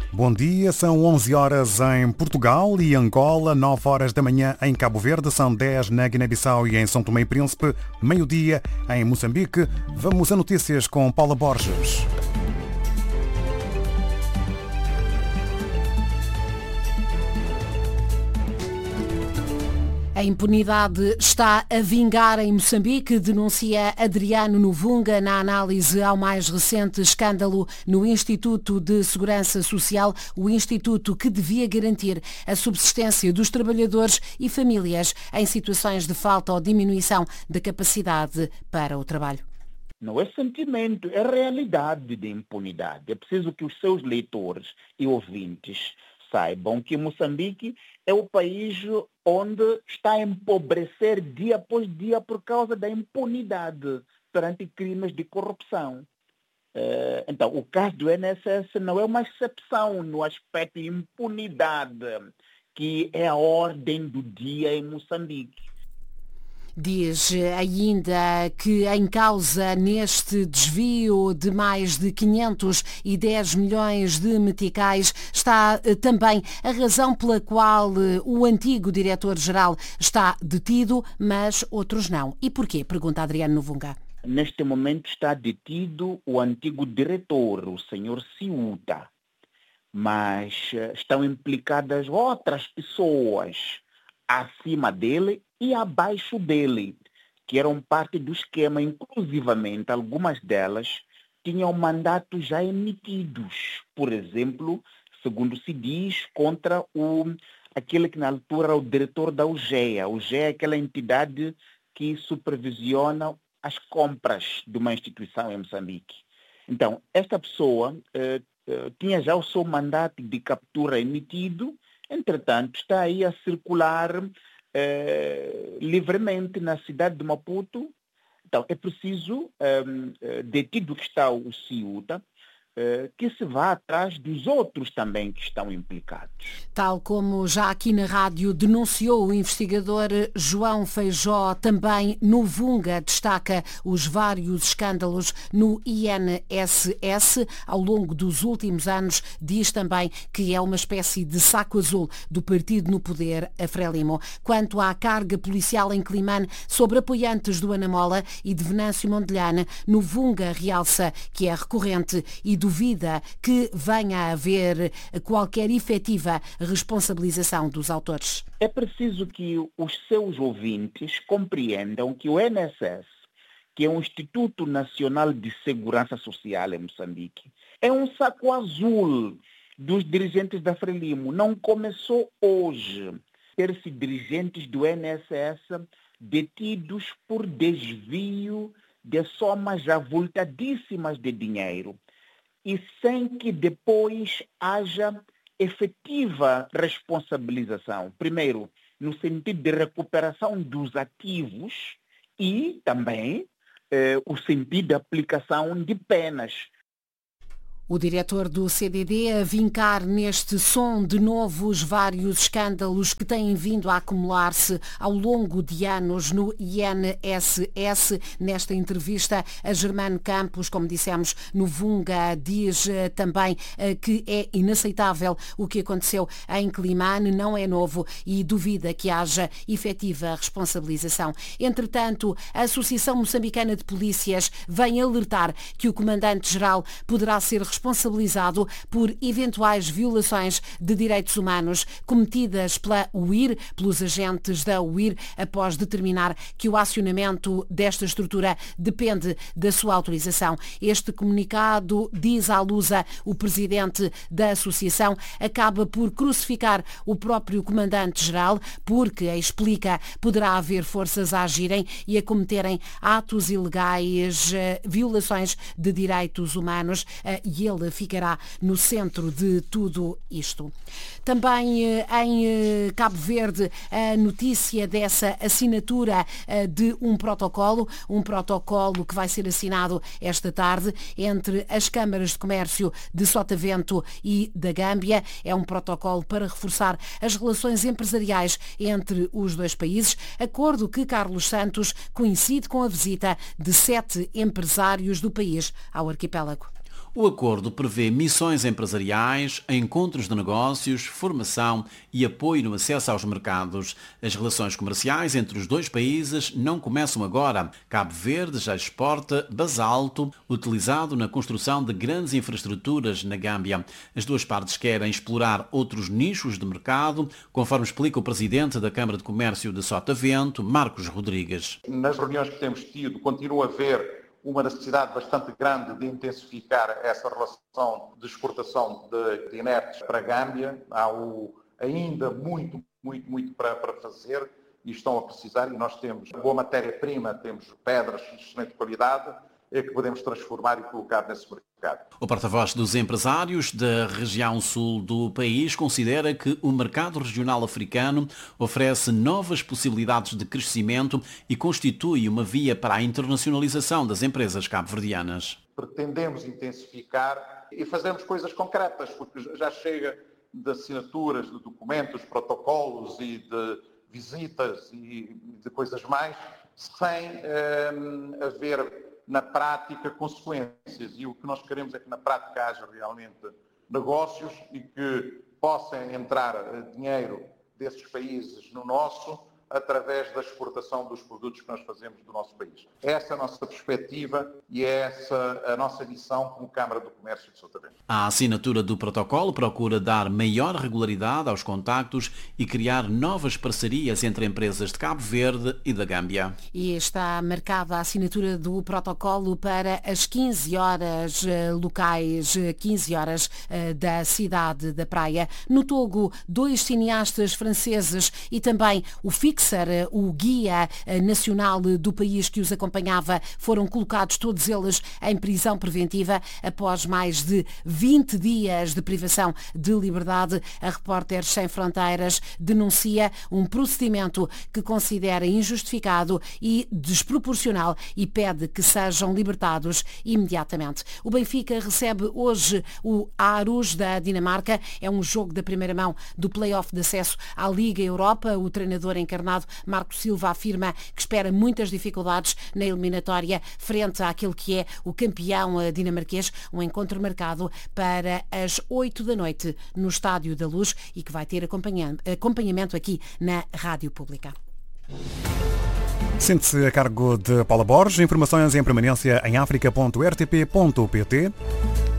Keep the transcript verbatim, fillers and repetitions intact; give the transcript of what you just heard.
Bom dia, são onze horas em Portugal e Angola, nove horas da manhã em Cabo Verde, são dez na Guiné-Bissau e em São Tomé e Príncipe, meio-dia em Moçambique. Vamos a notícias com Paula Borges. A impunidade está a vingar em Moçambique, denuncia Adriano Novunga na análise ao mais recente escândalo no Instituto de Segurança Social, o instituto que devia garantir a subsistência dos trabalhadores e famílias em situações de falta ou diminuição da capacidade para o trabalho. Não é sentimento, é realidade de impunidade. É preciso que os seus leitores e ouvintes saibam que Moçambique é o país onde está a empobrecer dia após dia por causa da impunidade perante crimes de corrupção. Então, o caso do I N S S não é uma exceção no aspecto de impunidade, que é a ordem do dia em Moçambique. Diz ainda que em causa neste desvio de mais de quinhentos e dez milhões de meticais está também a razão pela qual o antigo diretor-geral está detido, mas outros não. E porquê? Pergunta Adriano Novunga. Neste momento está detido o antigo diretor, o senhor Ciuta, mas estão implicadas outras pessoas acima dele e abaixo dele, que eram parte do esquema, inclusivamente algumas delas tinham mandatos já emitidos, por exemplo, segundo se diz, contra o, aquele que na altura era o diretor da U G E A. A U G E A é aquela entidade que supervisiona as compras de uma instituição em Moçambique. Então, esta pessoa eh, eh, tinha já o seu mandato de captura emitido, entretanto, está aí a circular eh, livremente na cidade de Maputo. Então, é preciso, eh, detido que está o Ciuta, que se vá atrás dos outros também que estão implicados. Tal como já aqui na rádio denunciou o investigador João Feijó, também Novunga destaca os vários escândalos no I N S S ao longo dos últimos anos. Diz também que é uma espécie de saco azul do partido no poder, a Frelimo. Quanto à carga policial em Climane sobre apoiantes do Anamola e de Venâncio Mondlane, Novunga realça que é recorrente e duvida que venha a haver qualquer efetiva responsabilização dos autores. É preciso que os seus ouvintes compreendam que o I N S S, que é o Instituto Nacional de Segurança Social em Moçambique, é um saco azul dos dirigentes da Frelimo. Não começou hoje ter-se dirigentes do I N S S detidos por desvio de somas avultadíssimas de dinheiro, e sem que depois haja efetiva responsabilização. Primeiro, no sentido de recuperação dos ativos e também eh, o sentido de aplicação de penas. O diretor do C D D a vincar neste som de novo os vários escândalos que têm vindo a acumular-se ao longo de anos no I N S S. Nesta entrevista, a Germano Campos, como dissemos, Novunga diz também que é inaceitável o que aconteceu em Climane, não é novo e duvida que haja efetiva responsabilização. Entretanto, a Associação Moçambicana de Polícias vem alertar que o comandante-geral poderá ser responsabilizado responsabilizado por eventuais violações de direitos humanos cometidas pela U I R, pelos agentes da U I R, após determinar que o acionamento desta estrutura depende da sua autorização. Este comunicado, diz à Lusa o presidente da associação, acaba por crucificar o próprio comandante-geral, porque, explica, poderá haver forças a agirem e a cometerem atos ilegais, violações de direitos humanos, e ele ficará no centro de tudo isto. Também em Cabo Verde, a notícia dessa assinatura de um protocolo, um protocolo que vai ser assinado esta tarde entre as câmaras de comércio de Sotavento e da Gâmbia. É um protocolo para reforçar as relações empresariais entre os dois países, acordo que Carlos Santos coincide com a visita de sete empresários do país ao arquipélago. O acordo prevê missões empresariais, encontros de negócios, formação e apoio no acesso aos mercados. As relações comerciais entre os dois países não começam agora. Cabo Verde já exporta basalto, utilizado na construção de grandes infraestruturas na Gâmbia. As duas partes querem explorar outros nichos de mercado, conforme explica o presidente da Câmara de Comércio de Sotavento, Marcos Rodrigues. Nas reuniões que temos tido, continua a haver uma necessidade bastante grande de intensificar essa relação de exportação de, de inertes para a Gâmbia. Há o, ainda muito, muito, muito para, para fazer e estão a precisar, e nós temos boa matéria-prima, temos pedras de excelente qualidade, é que podemos transformar e colocar nesse mercado. O porta-voz dos empresários da região sul do país considera que o mercado regional africano oferece novas possibilidades de crescimento e constitui uma via para a internacionalização das empresas cabo-verdianas. Pretendemos intensificar e fazermos coisas concretas, porque já chega de assinaturas, de documentos, protocolos e de visitas e de coisas mais, sem eh, haver na prática consequências, e o que nós queremos é que na prática haja realmente negócios e que possa entrar dinheiro desses países no nosso através da exportação dos produtos que nós fazemos do nosso país. Essa é a nossa perspectiva e é essa a nossa missão como Câmara do Comércio de Sotavento. A assinatura do protocolo procura dar maior regularidade aos contactos e criar novas parcerias entre empresas de Cabo Verde e da Gâmbia. E está marcada a assinatura do protocolo para as quinze horas locais, quinze horas da cidade da Praia. No Togo, dois cineastas franceses e também o fixo o guia nacional do país que os acompanhava, foram colocados todos eles em prisão preventiva após mais de vinte dias de privação de liberdade. A Repórteres Sem Fronteiras denuncia um procedimento que considera injustificado e desproporcional e pede que sejam libertados imediatamente. O Benfica recebe hoje o Aarhus da Dinamarca. É um jogo da primeira mão do play-off de acesso à Liga Europa. O treinador encarnado Marco Silva afirma que espera muitas dificuldades na eliminatória frente àquele que é o campeão dinamarquês. Um encontro marcado para as oito da noite no Estádio da Luz e que vai ter acompanhamento aqui na Rádio Pública. Sente-se a cargo de Paula Borges. Informações em permanência em africa ponto r t p ponto p t.